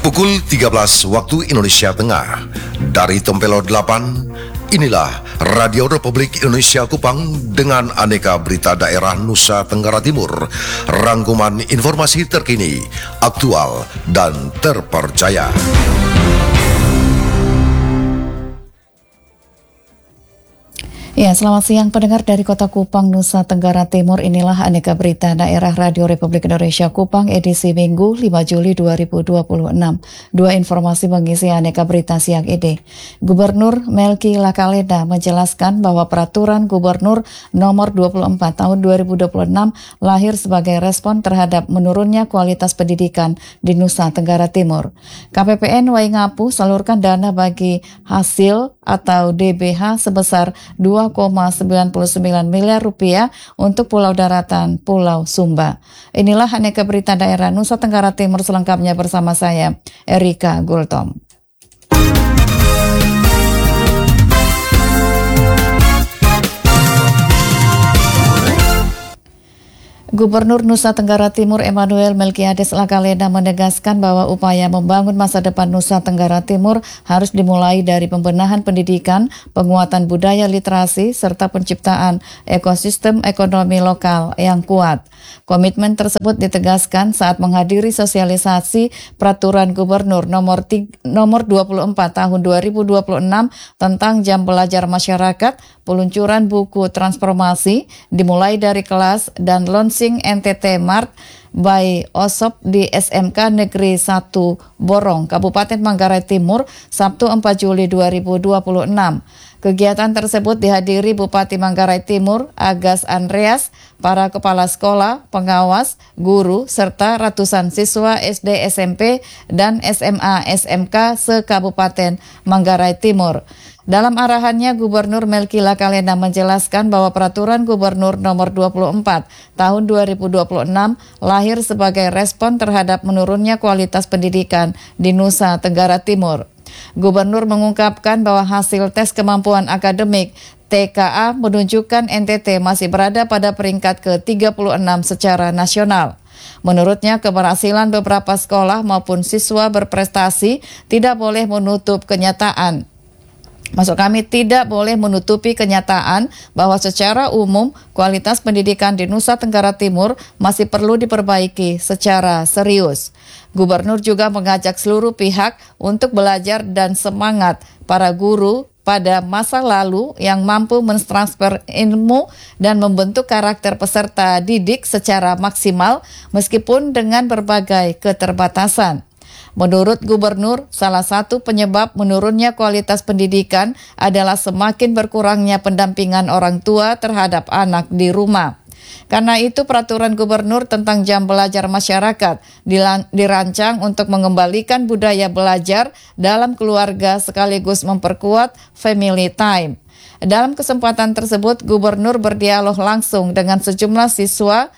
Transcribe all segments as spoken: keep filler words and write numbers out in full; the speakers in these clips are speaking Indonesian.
Pukul tiga belas waktu Indonesia Tengah. Dari Tempelo delapan, inilah Radio Republik Indonesia Kupang dengan aneka berita daerah Nusa Tenggara Timur. Rangkuman informasi terkini, aktual, dan terpercaya. Ya, selamat siang pendengar dari Kota Kupang, Nusa Tenggara Timur. Inilah aneka berita daerah Radio Republik Indonesia Kupang edisi Minggu lima Juli dua ribu dua puluh enam. Dua informasi mengisi aneka berita siang ini. Gubernur Melki Lakalena menjelaskan bahwa peraturan Gubernur nomor dua puluh empat tahun dua ribu dua puluh enam lahir sebagai respon terhadap menurunnya kualitas pendidikan di Nusa Tenggara Timur. K P P N Waingapu salurkan dana bagi hasil atau D B H sebesar dua koma sembilan sembilan miliar rupiah untuk Pulau Daratan Pulau Sumba. Inilah aneka berita daerah Nusa Tenggara Timur selengkapnya bersama saya, Erika Gultom. Gubernur Nusa Tenggara Timur Emmanuel Melkiades Lakalena menegaskan bahwa upaya membangun masa depan Nusa Tenggara Timur harus dimulai dari pembenahan pendidikan, penguatan budaya literasi, serta penciptaan ekosistem ekonomi lokal yang kuat. Komitmen tersebut ditegaskan saat menghadiri sosialisasi Peraturan Gubernur nomor, nomor dua puluh empat tahun dua ribu dua puluh enam tentang jam belajar masyarakat, peluncuran buku transformasi dimulai dari kelas dan launching N T T Mart by Osop di S M K Negeri satu Borong, Kabupaten Manggarai Timur, Sabtu empat Juli dua ribu dua puluh enam. Kegiatan tersebut dihadiri Bupati Manggarai Timur, Agas Andreas, para kepala sekolah, pengawas, guru, serta ratusan siswa S D S M P dan S M A S M K se-Kabupaten Manggarai Timur. Dalam arahannya, Gubernur Melki Lakalena menjelaskan bahwa Peraturan Gubernur nomor dua puluh empat tahun dua ribu dua puluh enam lahir sebagai respon terhadap menurunnya kualitas pendidikan di Nusa Tenggara Timur. Gubernur mengungkapkan bahwa hasil tes kemampuan akademik T K A menunjukkan N T T masih berada pada peringkat ke tiga puluh enam secara nasional. Menurutnya, keberhasilan beberapa sekolah maupun siswa berprestasi tidak boleh menutup kenyataan. Maksud kami tidak boleh menutupi kenyataan bahwa secara umum kualitas pendidikan di Nusa Tenggara Timur masih perlu diperbaiki secara serius. Gubernur juga mengajak seluruh pihak untuk belajar dan semangat para guru pada masa lalu yang mampu mentransfer ilmu dan membentuk karakter peserta didik secara maksimal meskipun dengan berbagai keterbatasan. Menurut Gubernur, salah satu penyebab menurunnya kualitas pendidikan adalah semakin berkurangnya pendampingan orang tua terhadap anak di rumah. Karena itu, Peraturan Gubernur tentang jam belajar masyarakat dirancang untuk mengembalikan budaya belajar dalam keluarga sekaligus memperkuat family time. Dalam kesempatan tersebut, Gubernur berdialog langsung dengan sejumlah siswa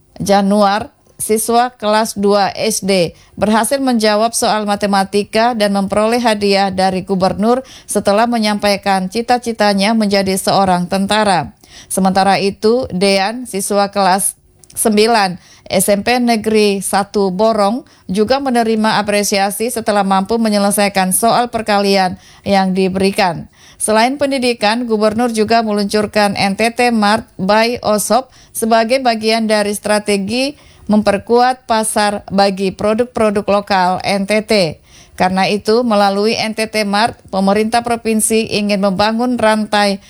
Januar siswa kelas dua S D berhasil menjawab soal matematika dan memperoleh hadiah dari Gubernur setelah menyampaikan cita-citanya menjadi seorang tentara. Sementara itu, Dean, siswa kelas sembilan S M P Negeri satu Borong, juga menerima apresiasi setelah mampu menyelesaikan soal perkalian yang diberikan. Selain pendidikan, Gubernur juga meluncurkan N T T Mart by Osop sebagai bagian dari strategi memperkuat pasar bagi produk-produk lokal N T T. Karena itu, melalui N T T Mart, pemerintah provinsi ingin membangun rantai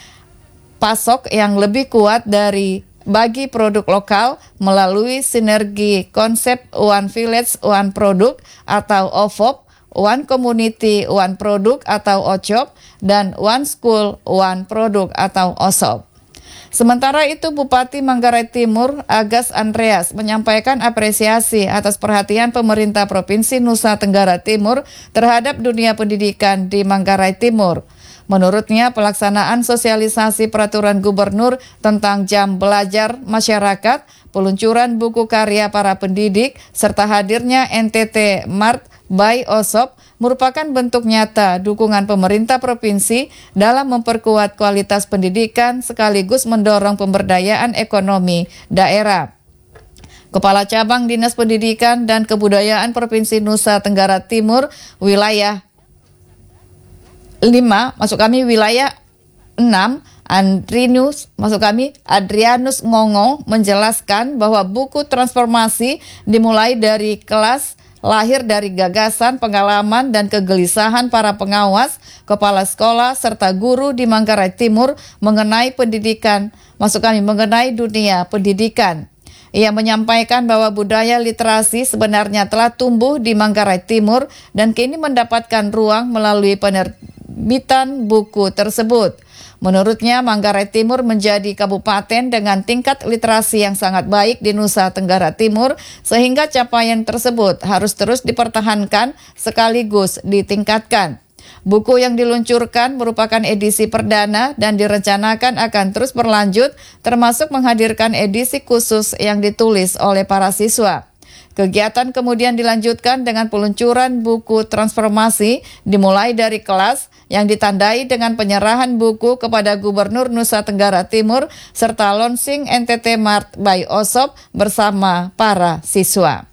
pasok yang lebih kuat dari bagi produk lokal melalui sinergi konsep One Village One Product atau O V O P, One Community One Product atau O C O P, dan One School One Product atau O S O P. Sementara itu, Bupati Manggarai Timur, Agas Andreas, menyampaikan apresiasi atas perhatian pemerintah Provinsi Nusa Tenggara Timur terhadap dunia pendidikan di Manggarai Timur. Menurutnya, pelaksanaan sosialisasi Peraturan Gubernur tentang jam belajar masyarakat, peluncuran buku karya para pendidik, serta hadirnya N T T Mart by Osop merupakan bentuk nyata dukungan pemerintah provinsi dalam memperkuat kualitas pendidikan sekaligus mendorong pemberdayaan ekonomi daerah. Kepala Cabang Dinas Pendidikan dan Kebudayaan Provinsi Nusa Tenggara Timur wilayah lima, masuk kami wilayah enam, Andrinus, masuk kami Adrianus Ngongo menjelaskan bahwa buku transformasi dimulai dari kelas lahir dari gagasan, pengalaman, dan kegelisahan para pengawas, kepala sekolah, serta guru di Manggarai Timur mengenai pendidikan, masuk kami mengenai dunia pendidikan. Ia menyampaikan bahwa budaya literasi sebenarnya telah tumbuh di Manggarai Timur dan kini mendapatkan ruang melalui penerbitan buku tersebut. Menurutnya, Manggarai Timur menjadi kabupaten dengan tingkat literasi yang sangat baik di Nusa Tenggara Timur, sehingga capaian tersebut harus terus dipertahankan sekaligus ditingkatkan. Buku yang diluncurkan merupakan edisi perdana dan direncanakan akan terus berlanjut, termasuk menghadirkan edisi khusus yang ditulis oleh para siswa. Kegiatan kemudian dilanjutkan dengan peluncuran buku transformasi dimulai dari kelas yang ditandai dengan penyerahan buku kepada Gubernur Nusa Tenggara Timur serta launching N T T Mart by Osop bersama para siswa.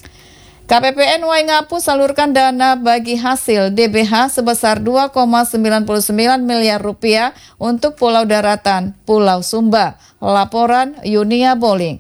K P P N Waingapu salurkan dana bagi hasil D B H sebesar dua koma sembilan sembilan miliar rupiah untuk Pulau Daratan, Pulau Sumba. Laporan Yunia Boling.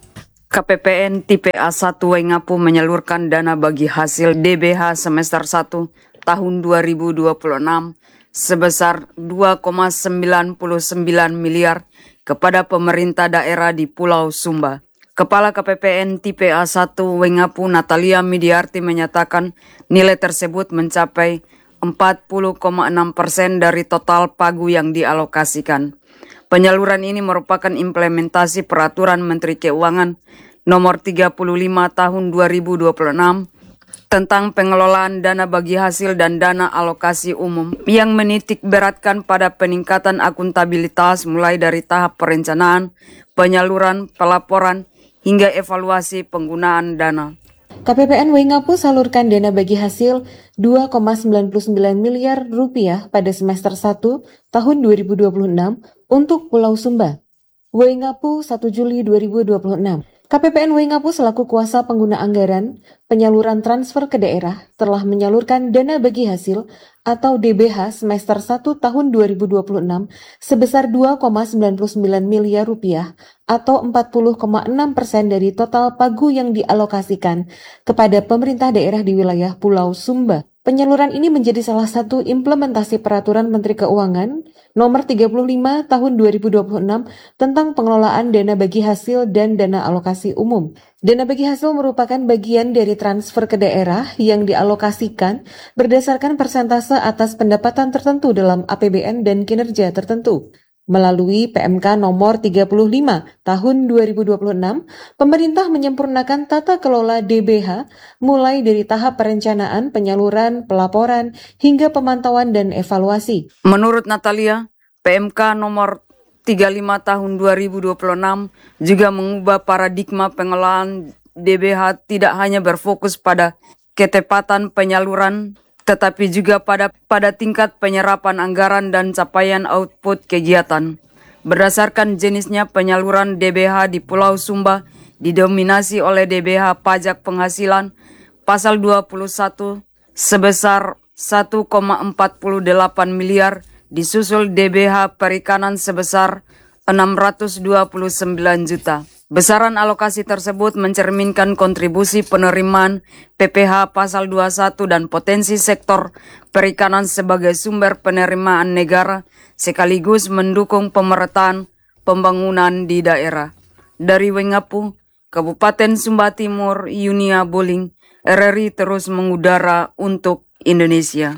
K P P N Tipe A satu Waingapu menyalurkan dana bagi hasil D B H semester satu tahun dua ribu dua puluh enam sebesar dua koma sembilan sembilan miliar kepada pemerintah daerah di Pulau Sumba. Kepala K P P N Tipe A satu Waingapu Natalia Midiarti menyatakan nilai tersebut mencapai empat puluh koma enam persen dari total pagu yang dialokasikan. Penyaluran ini merupakan implementasi Peraturan Menteri Keuangan Nomor tiga puluh lima Tahun dua ribu dua puluh enam tentang pengelolaan dana bagi hasil dan dana alokasi umum yang menitik beratkan pada peningkatan akuntabilitas mulai dari tahap perencanaan, penyaluran, pelaporan, hingga evaluasi penggunaan dana. K P P N Waingapu salurkan dana bagi hasil dua koma sembilan sembilan miliar rupiah pada semester satu tahun dua ribu dua puluh enam untuk Pulau Sumba. Waingapu satu Juli dua ribu dua puluh enam. K P P N Waingapu selaku kuasa pengguna anggaran penyaluran transfer ke daerah telah menyalurkan dana bagi hasil atau D B H semester satu tahun dua ribu dua puluh enam sebesar dua koma sembilan sembilan miliar rupiah atau empat puluh koma enam persen dari total pagu yang dialokasikan kepada pemerintah daerah di wilayah Pulau Sumba. Penyaluran ini menjadi salah satu implementasi Peraturan Menteri Keuangan Nomor tiga puluh lima Tahun dua ribu dua puluh enam tentang pengelolaan dana bagi hasil dan dana alokasi umum. Dana bagi hasil merupakan bagian dari transfer ke daerah yang dialokasikan berdasarkan persentase atas pendapatan tertentu dalam A P B N dan kinerja tertentu. Melalui P M K nomor tiga puluh lima tahun dua ribu dua puluh enam, pemerintah menyempurnakan tata kelola D B H mulai dari tahap perencanaan, penyaluran, pelaporan, hingga pemantauan dan evaluasi. Menurut Natalia, P M K nomor tiga puluh lima tahun dua ribu dua puluh enam juga mengubah paradigma pengelolaan D B H tidak hanya berfokus pada ketepatan penyaluran, tetapi juga pada pada tingkat penyerapan anggaran dan capaian output kegiatan. Berdasarkan jenisnya penyaluran D B H di Pulau Sumba didominasi oleh D B H pajak penghasilan pasal dua puluh satu sebesar satu koma empat delapan miliar, disusul D B H perikanan sebesar enam ratus dua puluh sembilan juta. Besaran alokasi tersebut mencerminkan kontribusi penerimaan P P H pasal dua puluh satu dan potensi sektor perikanan sebagai sumber penerimaan negara sekaligus mendukung pemerataan pembangunan di daerah. Dari Waingapu, Kabupaten Sumba Timur, Yunia Boling, R R I terus mengudara untuk Indonesia.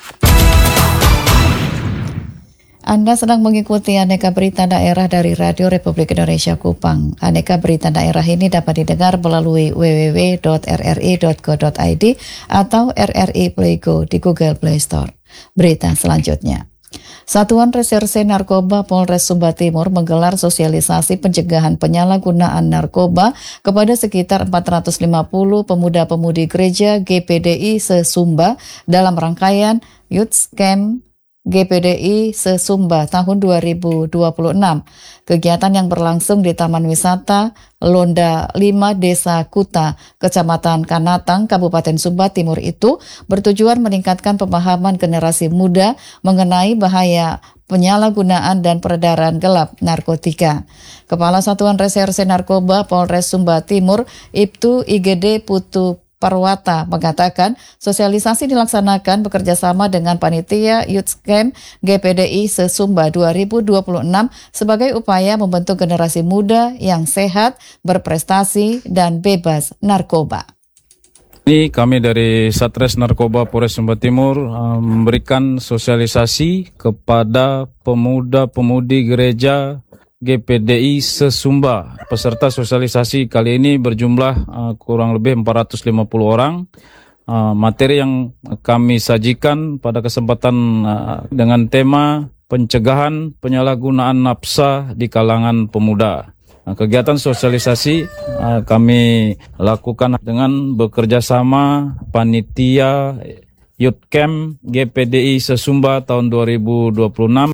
Anda sedang mengikuti Aneka Berita Daerah dari Radio Republik Indonesia Kupang. Aneka Berita Daerah ini dapat didengar melalui w w w dot r r i dot go dot i d atau R R I Play Go di Google Play Store. Berita selanjutnya. Satuan Reserse Narkoba Polres Sumba Timur menggelar sosialisasi pencegahan penyalahgunaan narkoba kepada sekitar empat ratus lima puluh pemuda-pemudi gereja G P D I se-Sumba dalam rangkaian Youth Camp G P D I Sesumba tahun dua ribu dua puluh enam. Kegiatan yang berlangsung di Taman Wisata Londa lima Desa Kuta, Kecamatan Kanatang, Kabupaten Sumba Timur itu bertujuan meningkatkan pemahaman generasi muda mengenai bahaya penyalahgunaan dan peredaran gelap narkotika. Kepala Satuan Reserse Narkoba Polres Sumba Timur, Ibtu I G D Putu Parwata mengatakan sosialisasi dilaksanakan bekerjasama dengan Panitia Youth Camp G P D I Sesumba dua ribu dua puluh enam sebagai upaya membentuk generasi muda yang sehat, berprestasi, dan bebas narkoba. Ini kami dari Satres Narkoba Polres Sumba Timur uh, memberikan sosialisasi kepada pemuda-pemudi gereja G P D I Sesumba. Peserta sosialisasi kali ini berjumlah uh, kurang lebih empat ratus lima puluh orang. Uh, materi yang kami sajikan pada kesempatan uh, dengan tema pencegahan penyalahgunaan nafsa di kalangan pemuda. Nah, kegiatan sosialisasi uh, kami lakukan dengan bekerja sama Panitia Youth Camp G P D I Sesumba tahun dua ribu dua puluh enam.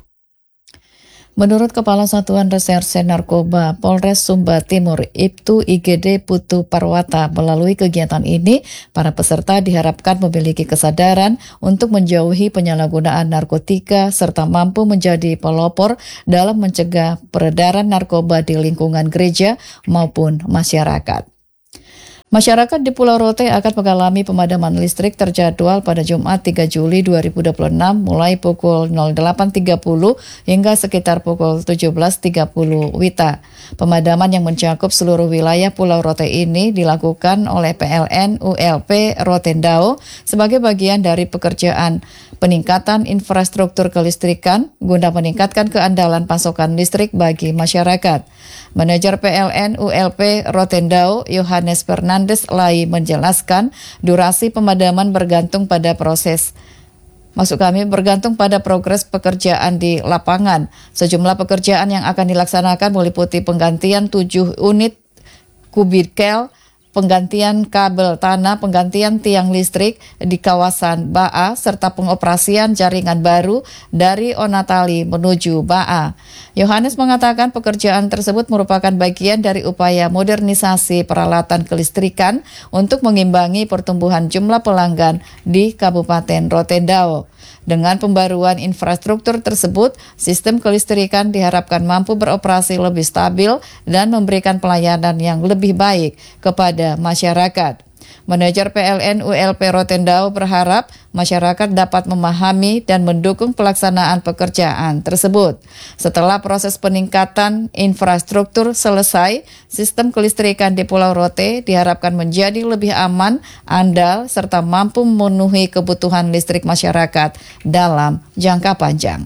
Menurut Kepala Satuan Reserse Narkoba Polres Sumba Timur, Ibtu I G D Putu Parwata, melalui kegiatan ini, para peserta diharapkan memiliki kesadaran untuk menjauhi penyalahgunaan narkotika serta mampu menjadi pelopor dalam mencegah peredaran narkoba di lingkungan gereja maupun masyarakat. Masyarakat di Pulau Rote akan mengalami pemadaman listrik terjadwal pada Jumat tiga Juli dua ribu dua puluh enam mulai pukul nol delapan tiga puluh hingga sekitar pukul tujuh belas tiga puluh W I T A. Pemadaman yang mencakup seluruh wilayah Pulau Rote ini dilakukan oleh P L N U L P Rotendao sebagai bagian dari pekerjaan peningkatan infrastruktur kelistrikan guna meningkatkan keandalan pasokan listrik bagi masyarakat. Manajer P L N U L P Rotendao, Yohanes Fernandes Lai, menjelaskan durasi pemadaman bergantung pada proses Maksud kami bergantung pada progres pekerjaan di lapangan. Sejumlah pekerjaan yang akan dilaksanakan meliputi penggantian tujuh unit kubikel, penggantian kabel tanah, penggantian tiang listrik di kawasan Baa, serta pengoperasian jaringan baru dari Onatali menuju Baa. Yohanes mengatakan pekerjaan tersebut merupakan bagian dari upaya modernisasi peralatan kelistrikan untuk mengimbangi pertumbuhan jumlah pelanggan di Kabupaten Rotendao. Dengan pembaruan infrastruktur tersebut, sistem kelistrikan diharapkan mampu beroperasi lebih stabil dan memberikan pelayanan yang lebih baik kepada masyarakat. Manajer P L N U L P Rotendao berharap masyarakat dapat memahami dan mendukung pelaksanaan pekerjaan tersebut. Setelah proses peningkatan infrastruktur selesai, sistem kelistrikan di Pulau Rote diharapkan menjadi lebih aman, andal, serta mampu memenuhi kebutuhan listrik masyarakat dalam jangka panjang.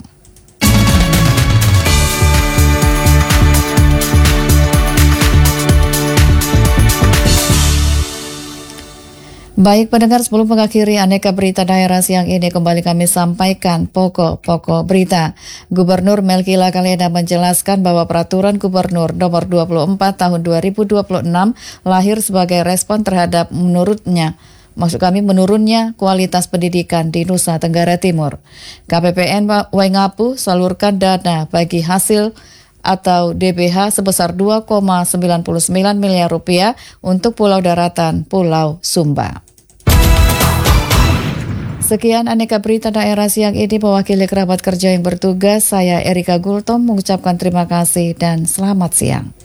Baik pendengar, sebelum mengakhiri aneka berita daerah siang ini, kembali kami sampaikan pokok-pokok berita. Gubernur Melki Lakalena menjelaskan bahwa peraturan Gubernur nomor dua puluh empat tahun dua ribu dua puluh enam lahir sebagai respon terhadap menurutnya Maksud kami menurunnya kualitas pendidikan di Nusa Tenggara Timur. K P P N Waingapu salurkan dana bagi hasil atau D B H sebesar dua koma sembilan sembilan miliar rupiah untuk Pulau Daratan Pulau Sumba. Sekian aneka berita daerah siang ini, mewakili kerabat kerja yang bertugas, saya Erika Gultom mengucapkan terima kasih dan selamat siang.